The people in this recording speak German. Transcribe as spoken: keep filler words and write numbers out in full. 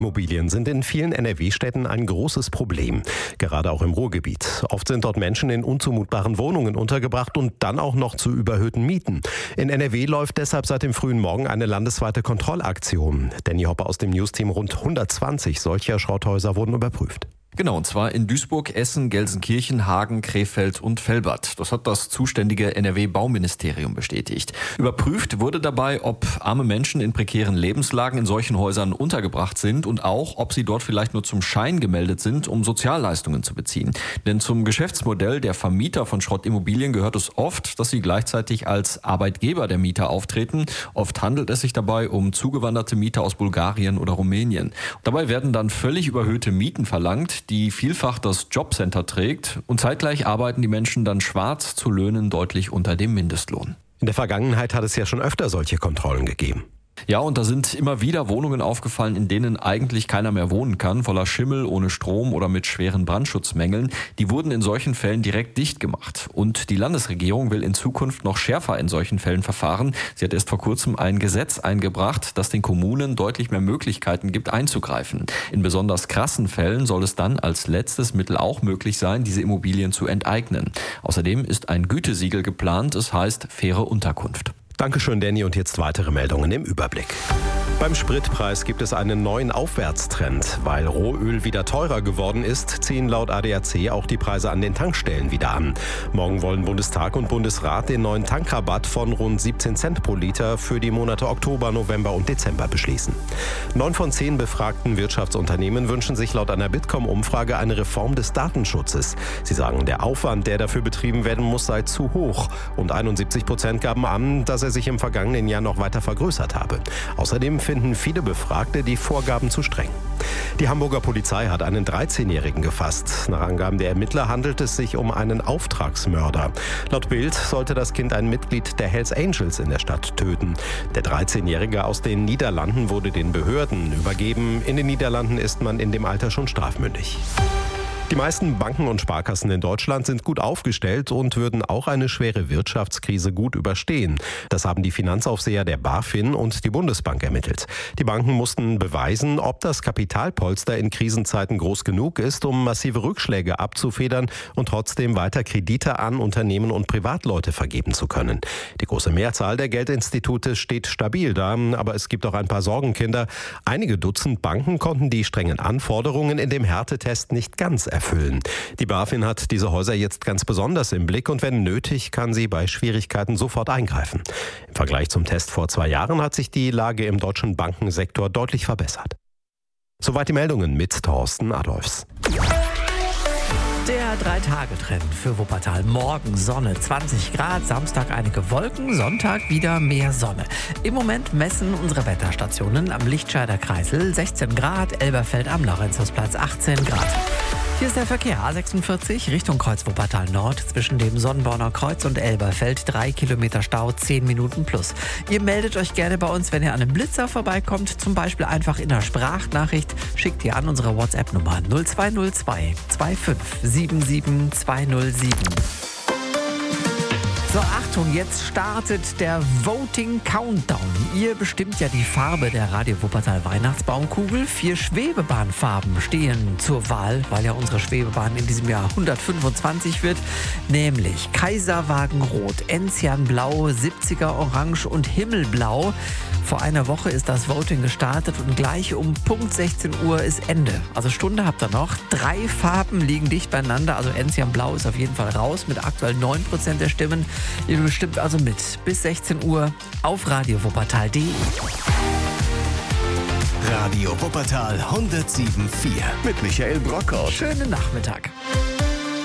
Immobilien sind in vielen N R W-Städten ein großes Problem, gerade auch im Ruhrgebiet. Oft sind dort Menschen in unzumutbaren Wohnungen untergebracht und dann auch noch zu überhöhten Mieten. In N R W läuft deshalb seit dem frühen Morgen eine landesweite Kontrollaktion. Danny Hopper aus dem Newsteam, rund hundertzwanzig solcher Schrotthäuser wurden überprüft. Genau, und zwar in Duisburg, Essen, Gelsenkirchen, Hagen, Krefeld und Velbert. Das hat das zuständige N R W-Bauministerium bestätigt. Überprüft wurde dabei, ob arme Menschen in prekären Lebenslagen in solchen Häusern untergebracht sind und auch, ob sie dort vielleicht nur zum Schein gemeldet sind, um Sozialleistungen zu beziehen. Denn zum Geschäftsmodell der Vermieter von Schrottimmobilien gehört es oft, dass sie gleichzeitig als Arbeitgeber der Mieter auftreten. Oft handelt es sich dabei um zugewanderte Mieter aus Bulgarien oder Rumänien. Dabei werden dann völlig überhöhte Mieten verlangt, die vielfach das Jobcenter trägt, und zeitgleich arbeiten die Menschen dann schwarz zu Löhnen deutlich unter dem Mindestlohn. In der Vergangenheit hat es ja schon öfter solche Kontrollen gegeben. Ja, und da sind immer wieder Wohnungen aufgefallen, in denen eigentlich keiner mehr wohnen kann, voller Schimmel, ohne Strom oder mit schweren Brandschutzmängeln. Die wurden in solchen Fällen direkt dicht gemacht. Und die Landesregierung will in Zukunft noch schärfer in solchen Fällen verfahren. Sie hat erst vor kurzem ein Gesetz eingebracht, das den Kommunen deutlich mehr Möglichkeiten gibt, einzugreifen. In besonders krassen Fällen soll es dann als letztes Mittel auch möglich sein, diese Immobilien zu enteignen. Außerdem ist ein Gütesiegel geplant, es heißt faire Unterkunft. Dankeschön, Danny. Und jetzt weitere Meldungen im Überblick. Beim Spritpreis gibt es einen neuen Aufwärtstrend. Weil Rohöl wieder teurer geworden ist, ziehen laut A D A C auch die Preise an den Tankstellen wieder an. Morgen wollen Bundestag und Bundesrat den neuen Tankrabatt von rund siebzehn Cent pro Liter für die Monate Oktober, November und Dezember beschließen. Neun von zehn befragten Wirtschaftsunternehmen wünschen sich laut einer Bitkom-Umfrage eine Reform des Datenschutzes. Sie sagen, der Aufwand, der dafür betrieben werden muss, sei zu hoch. Und einundsiebzig Prozent gaben an, dass er sich im vergangenen Jahr noch weiter vergrößert habe. Außerdem finden viele Befragte die Vorgaben zu streng. Die Hamburger Polizei hat einen dreizehnjährigen gefasst. Nach Angaben der Ermittler handelt es sich um einen Auftragsmörder. Laut Bild sollte das Kind ein Mitglied der Hells Angels in der Stadt töten. Der dreizehnjährige aus den Niederlanden wurde den Behörden übergeben. In den Niederlanden ist man in dem Alter schon strafmündig. Die meisten Banken und Sparkassen in Deutschland sind gut aufgestellt und würden auch eine schwere Wirtschaftskrise gut überstehen. Das haben die Finanzaufseher der BaFin und die Bundesbank ermittelt. Die Banken mussten beweisen, ob das Kapitalpolster in Krisenzeiten groß genug ist, um massive Rückschläge abzufedern und trotzdem weiter Kredite an Unternehmen und Privatleute vergeben zu können. Die große Mehrzahl der Geldinstitute steht stabil da, aber es gibt auch ein paar Sorgenkinder. Einige Dutzend Banken konnten die strengen Anforderungen in dem Härtetest nicht ganz erfüllen. Erfüllen. Die BaFin hat diese Häuser jetzt ganz besonders im Blick und wenn nötig, kann sie bei Schwierigkeiten sofort eingreifen. Im Vergleich zum Test vor zwei Jahren hat sich die Lage im deutschen Bankensektor deutlich verbessert. Soweit die Meldungen mit Thorsten Adolfs. Der Drei-Tage-Trend für Wuppertal. Morgen Sonne, zwanzig Grad, Samstag einige Wolken, Sonntag wieder mehr Sonne. Im Moment messen unsere Wetterstationen am Lichtscheider Kreisel sechzehn Grad, Elberfeld am Laurentiusplatz achtzehn Grad. Hier ist der Verkehr A sechsundvierzig Richtung Kreuz Wuppertal Nord zwischen dem Sonnenborner Kreuz und Elberfeld. Drei Kilometer Stau, zehn Minuten plus. Ihr meldet euch gerne bei uns, wenn ihr an einem Blitzer vorbeikommt. Zum Beispiel einfach in einer Sprachnachricht. Schickt ihr an unsere WhatsApp-Nummer null zwei null zwei zwei fünf sieben sieben zwei null sieben. So, Achtung, jetzt startet der Voting Countdown. Ihr bestimmt ja die Farbe der Radio Wuppertal Weihnachtsbaumkugel. Vier Schwebebahnfarben stehen zur Wahl, weil ja unsere Schwebebahn in diesem Jahr hundertfünfundzwanzig wird. Nämlich Kaiserwagenrot, Enzianblau, siebziger Orange und Himmelblau. Vor einer Woche ist das Voting gestartet und gleich um Punkt sechzehn Uhr ist Ende. Also Stunde habt ihr noch. Drei Farben liegen dicht beieinander. Also Enzianblau ist auf jeden Fall raus mit aktuell neun Prozent der Stimmen. Ihr bestimmt also mit bis sechzehn Uhr auf radio wuppertal punkt de. Radio Wuppertal hundertsieben Komma vier mit Michael Brockhaus. Schönen Nachmittag.